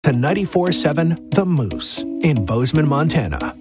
To 94.7 The Moose in Bozeman, Montana.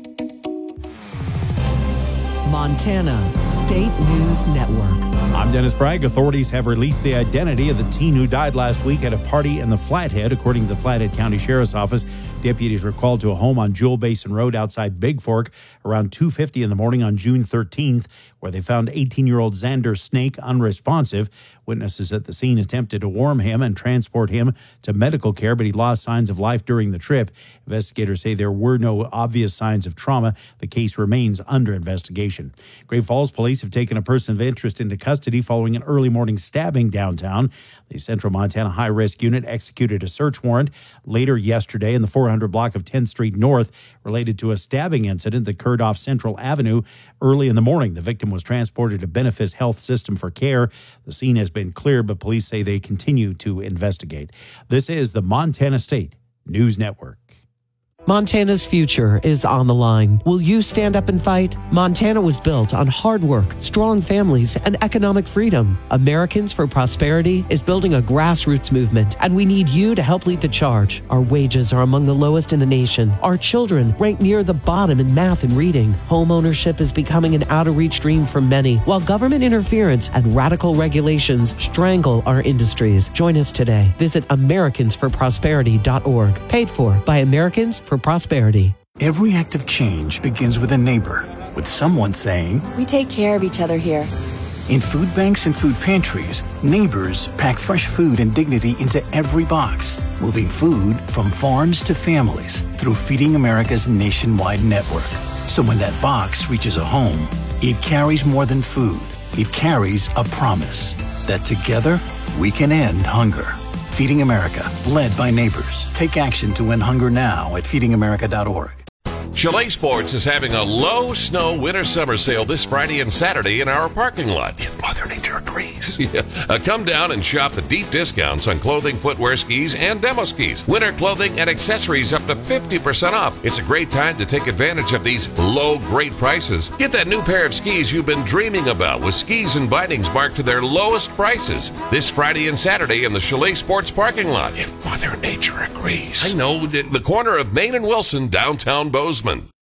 Montana State News Network. I'm Dennis Bragg. Authorities have released the identity of the teen who died last week at a party in the Flathead. According to the Flathead County Sheriff's Office, deputies were called to a home on Jewel Basin Road outside Big Fork around 2:50 in the morning on June 13th, where they found 18-year-old Xander Snake unresponsive. Witnesses at the scene attempted to warm him and transport him to medical care, but he lost signs of life during the trip. Investigators say there were no obvious signs of trauma. The case remains under investigation. Great Falls police have taken a person of interest into custody following an early morning stabbing downtown. The Central Montana High Risk Unit executed a search warrant later yesterday in the 400 block of 10th Street North related to a stabbing incident that occurred off Central Avenue early in the morning. The victim was transported to Benefice Health System for care. The scene has been cleared, but police say they continue to investigate. This is the Montana State News Network. Montana's future is on the line. Will you stand up and fight? Montana was built on hard work, strong families, and economic freedom. Americans for Prosperity is building a grassroots movement, and we need you to help lead the charge. Our wages are among the lowest in the nation. Our children rank near the bottom in math and reading. Home ownership is becoming an out-of-reach dream for many, while government interference and radical regulations strangle our industries. Join us today. Visit AmericansForProsperity.org. Paid for by Americans for Prosperity. Every act of change begins with a neighbor, with someone saying, "We take care of each other here." In food banks and food pantries, neighbors pack fresh food and dignity into every box, moving food from farms to families through Feeding America's nationwide network. So when that box reaches a home, it carries more than food. It carries a promise that together we can end hunger. Feeding America, led by neighbors. Take action to end hunger now at feedingamerica.org. Chalet Sports is having a low snow winter summer sale this Friday and Saturday in our parking lot. If Mother Nature agrees. Come down and shop the deep discounts on clothing, footwear, skis, and demo skis. Winter clothing and accessories up to 50% off. It's a great time to take advantage of these low, great prices. Get that new pair of skis you've been dreaming about with skis and bindings marked to their lowest prices this Friday and Saturday in the Chalet Sports parking lot. If Mother Nature agrees. I know, the corner of Main and Wilson, downtown Bozeman.